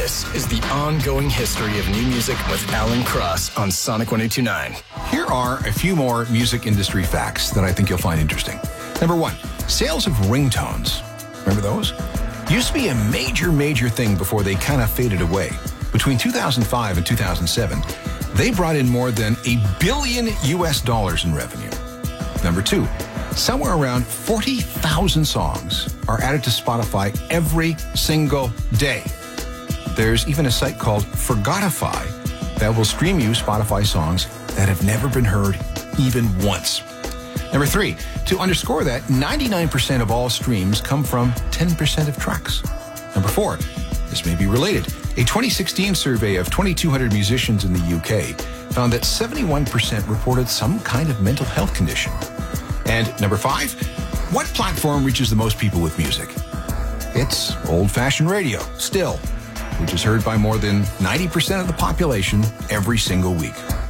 This is the ongoing history of new music with Alan Cross on Sonic 102.9. Here are a few more music industry facts that I think you'll find interesting. Number one, sales of ringtones. Remember those? Used to be a major thing before they kind of faded away. Between 2005 and 2007, they brought in more than $1 billion in revenue. Number two, somewhere around 40,000 songs are added to Spotify every single day. There's even a site called Forgotify that will stream you Spotify songs that have never been heard even once. Number three, to underscore that, 99% of all streams come from 10% of tracks. Number four, this may be related. A 2016 survey of 2,200 musicians in the UK found that 71% reported some kind of mental health condition. And number five, what platform reaches the most people with music? It's old-fashioned radio, still, which is heard by more than 90% of the population every single week.